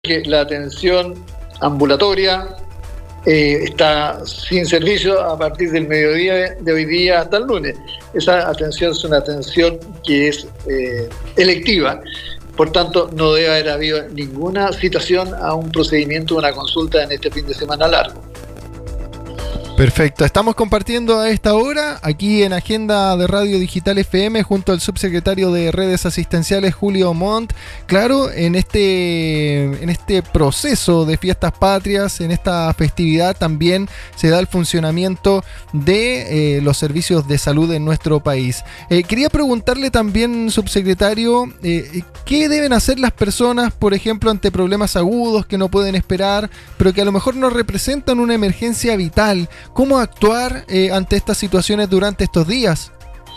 que la atención ambulatoria está sin servicio a partir del mediodía de hoy día hasta el lunes. Esa atención es una atención que es electiva. Por tanto, no debe haber habido ninguna citación a un procedimiento o una consulta en este fin de semana largo. Perfecto, estamos compartiendo a esta hora aquí en Agenda de Radio Digital FM junto al subsecretario de Redes Asistenciales Julio Montt. Claro, en este proceso de fiestas patrias, en esta festividad también se da el funcionamiento de los servicios de salud en nuestro país. Quería preguntarle también, subsecretario, ¿qué deben hacer las personas, por ejemplo, ante problemas agudos que no pueden esperar, pero que a lo mejor no representan una emergencia vital? ¿Cómo actuar ante estas situaciones durante estos días?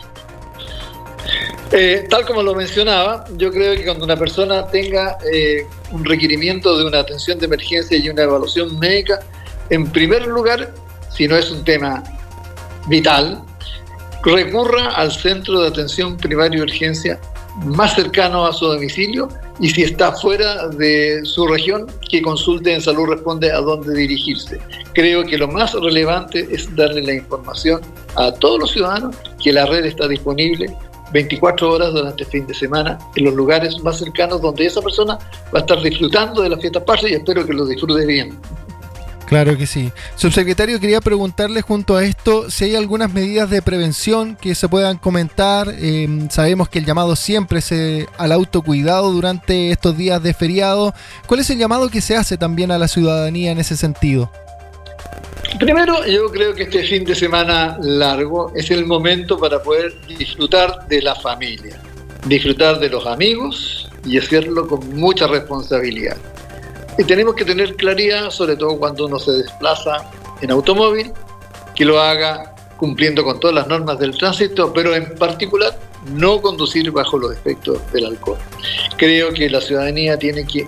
Tal como lo mencionaba, yo creo que cuando una persona tenga un requerimiento de una atención de emergencia y una evaluación médica, en primer lugar, si no es un tema vital, recurra al centro de atención primaria y urgencia más cercano a su domicilio, y si está fuera de su región, que consulte en Salud Responde a dónde dirigirse. Creo que lo más relevante es darle la información a todos los ciudadanos que la red está disponible 24 horas durante el fin de semana en los lugares más cercanos donde esa persona va a estar disfrutando de la fiesta patria, y espero que lo disfrute bien. Claro que sí. Subsecretario, quería preguntarle junto a esto si hay algunas medidas de prevención que se puedan comentar. Sabemos que el llamado siempre es al autocuidado durante estos días de feriado. ¿Cuál es el llamado que se hace también a la ciudadanía en ese sentido? Primero, yo creo que este fin de semana largo es el momento para poder disfrutar de la familia, disfrutar de los amigos y hacerlo con mucha responsabilidad. Y tenemos que tener claridad, sobre todo cuando uno se desplaza en automóvil, que lo haga cumpliendo con todas las normas del tránsito, pero en particular no conducir bajo los efectos del alcohol. Creo que la ciudadanía tiene que,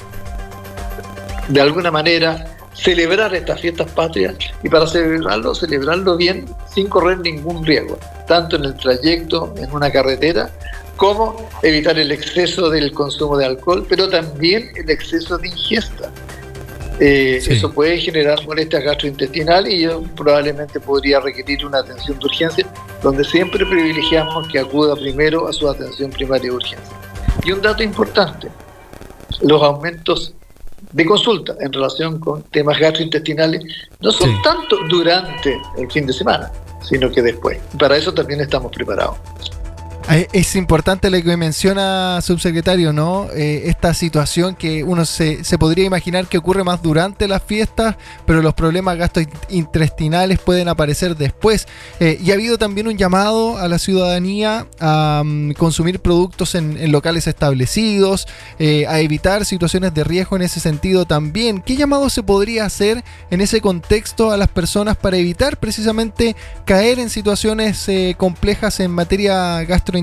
de alguna manera, celebrar estas fiestas patrias, y para celebrarlo bien, sin correr ningún riesgo, tanto en el trayecto, en una carretera, como evitar el exceso del consumo de alcohol, pero también el exceso de ingesta. Sí. Eso puede generar molestias gastrointestinales, y yo probablemente podría requerir una atención de urgencia, donde siempre privilegiamos que acuda primero a su atención primaria de urgencia. Y un dato importante, los aumentos de consulta en relación con temas gastrointestinales no son tanto durante el fin de semana, sino que después. Para eso también estamos preparados. Es importante lo que menciona, subsecretario, ¿no? Esta situación que uno se podría imaginar que ocurre más durante las fiestas, pero los problemas gastrointestinales pueden aparecer después. Y ha habido también un llamado a la ciudadanía a consumir productos en locales establecidos, a evitar situaciones de riesgo en ese sentido también. ¿Qué llamado se podría hacer en ese contexto a las personas para evitar precisamente caer en situaciones complejas en materia gastrointestinal?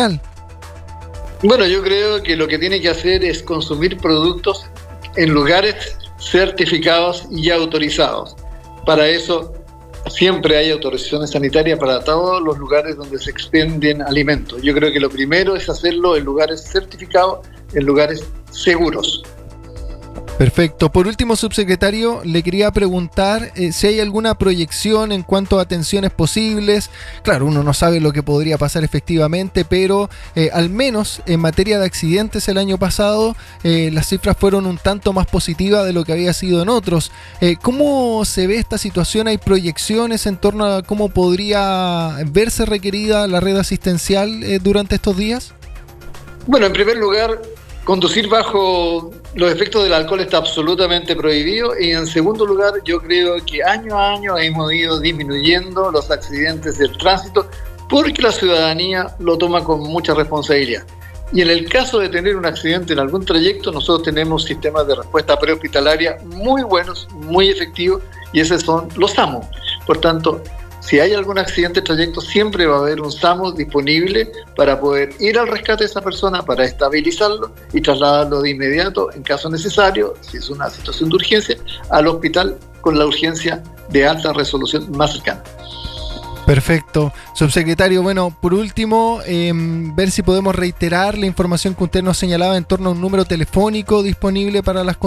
Bueno, yo creo que lo que tiene que hacer es consumir productos en lugares certificados y autorizados. Para eso siempre hay autorizaciones sanitarias para todos los lugares donde se expenden alimentos. Yo creo que lo primero es hacerlo en lugares certificados, en lugares seguros. Perfecto. Por último, subsecretario, le quería preguntar si hay alguna proyección en cuanto a atenciones posibles. Claro, uno no sabe lo que podría pasar efectivamente, pero al menos en materia de accidentes el año pasado las cifras fueron un tanto más positivas de lo que había sido en otros. ¿Cómo se ve esta situación? ¿Hay proyecciones en torno a cómo podría verse requerida la red asistencial durante estos días? Bueno, en primer lugar, conducir bajo los efectos del alcohol está absolutamente prohibido, y en segundo lugar, yo creo que año a año hemos ido disminuyendo los accidentes del tránsito porque la ciudadanía lo toma con mucha responsabilidad. Y en el caso de tener un accidente en algún trayecto, nosotros tenemos sistemas de respuesta prehospitalaria muy buenos, muy efectivos, y esos son los SAMU. Por tanto, si hay algún accidente de trayecto, siempre va a haber un SAMU disponible para poder ir al rescate de esa persona, para estabilizarlo y trasladarlo de inmediato, en caso necesario, si es una situación de urgencia, al hospital con la urgencia de alta resolución más cercana. Perfecto. Subsecretario, bueno, por último, ver si podemos reiterar la información que usted nos señalaba en torno a un número telefónico disponible para las